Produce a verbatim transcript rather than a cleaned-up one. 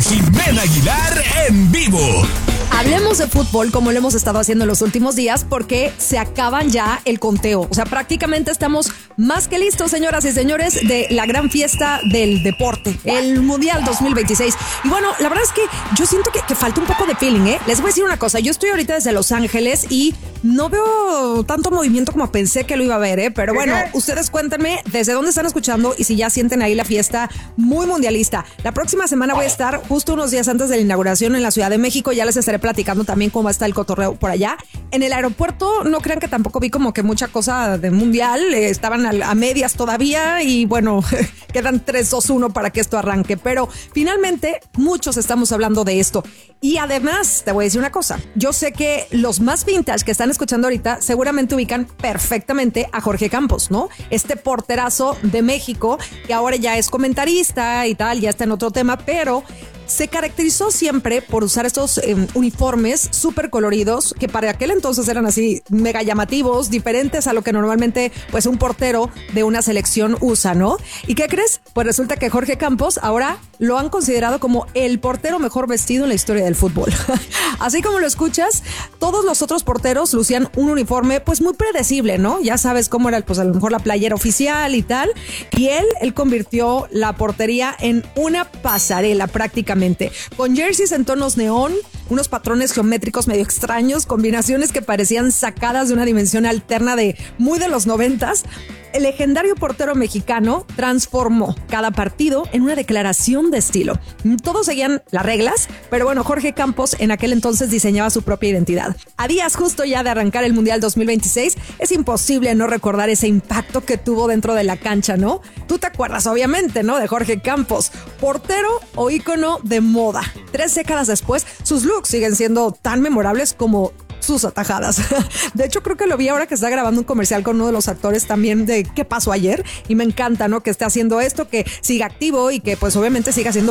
Jimena Aguilar en vivo. Hablemos de fútbol como lo hemos estado haciendo en los últimos días porque se acaban ya el conteo. O sea, prácticamente estamos más que listos, señoras y señores, de la gran fiesta del deporte, el Mundial dos mil veintiséis. Y bueno, la verdad es que yo siento que, que falta un poco de feeling, ¿eh? Les voy a decir una cosa. Yo estoy ahorita desde Los Ángeles y no veo tanto movimiento como pensé que lo iba a ver, ¿eh? Pero bueno, ustedes cuéntenme desde dónde están escuchando y si ya sienten ahí la fiesta muy mundialista. La próxima semana voy a estar justo unos días antes de la inauguración en la Ciudad de México. Ya les estaré platicando también cómo está el cotorreo por allá. En el aeropuerto no crean que tampoco vi como que mucha cosa de mundial, eh, estaban a, a medias todavía y bueno, quedan tres, dos, uno para que esto arranque, pero finalmente muchos estamos hablando de esto. Y además te voy a decir una cosa, yo sé que los más vintage que están escuchando ahorita seguramente ubican perfectamente a Jorge Campos, ¿no? Este porterazo de México que ahora ya es comentarista y tal, ya está en otro tema, pero se caracterizó siempre por usar estos eh, uniformes súper coloridos que para aquel entonces eran así mega llamativos, diferentes a lo que normalmente pues un portero de una selección usa, ¿no? ¿Y qué crees? Pues resulta que Jorge Campos ahora lo han considerado como el portero mejor vestido en la historia del fútbol. Así como lo escuchas, todos los otros porteros lucían un uniforme pues muy predecible, ¿no? Ya sabes cómo era pues a lo mejor la playera oficial y tal. Y él, él convirtió la portería en una pasarela prácticamente, con jerseys en tonos neón, unos patrones geométricos medio extraños, combinaciones que parecían sacadas de una dimensión alterna de muy de los noventas. El legendario portero mexicano transformó cada partido en una declaración de estilo. Todos seguían las reglas, pero bueno, Jorge Campos en aquel entonces diseñaba su propia identidad. A días justo ya de arrancar el Mundial dos mil veintiséis, es imposible no recordar ese impacto que tuvo dentro de la cancha, ¿no? Tú te acuerdas, obviamente, ¿no? De Jorge Campos, portero o ícono de moda. Tres décadas después, sus looks siguen siendo tan memorables como sus atajadas. De hecho, creo que lo vi ahora que está grabando un comercial con uno de los actores también de ¿Qué pasó ayer? Y me encanta, ¿no? Que esté haciendo esto, que siga activo y que pues obviamente siga siendo